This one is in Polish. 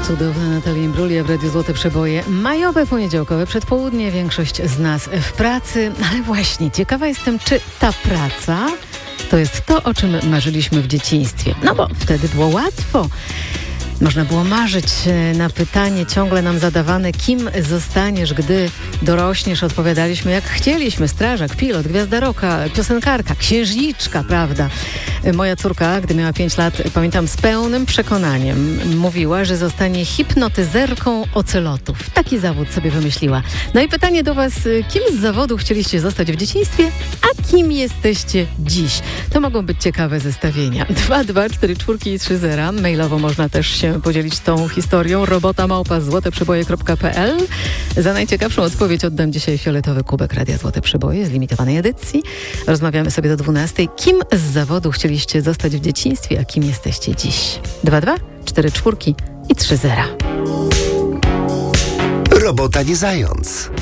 Cudowna Natalia Imbruglia w Radiu Złote Przeboje. Majowe, poniedziałkowe, przedpołudnie. Większość z nas w pracy. Ale właśnie, ciekawa jestem, czy ta praca to jest to, o czym marzyliśmy w dzieciństwie. No bo wtedy było łatwo. Można było marzyć. Na pytanie ciągle nam zadawane, kim zostaniesz, gdy dorośniesz, odpowiadaliśmy jak chcieliśmy. Strażak, pilot, gwiazda rocka, piosenkarka, księżniczka, prawda? Moja córka, gdy miała 5 lat, pamiętam, z pełnym przekonaniem mówiła, że zostanie hipnotyzerką ocelotów. Taki zawód sobie wymyśliła. No i pytanie do Was, kim z zawodu chcieliście zostać w dzieciństwie, a kim jesteście dziś? To mogą być ciekawe zestawienia. 224 i 30. Mailowo można też się podzielić tą historią. robota@złoteprzeboje.pl. Za najciekawszą odpowiedź oddam dzisiaj fioletowy kubek Radia Złote Przeboje z limitowanej edycji. Rozmawiamy sobie do 12. Kim z zawodu chcieliście zostać w dzieciństwie, a kim jesteście dziś? 22, 44 i 30. Robota nie zając.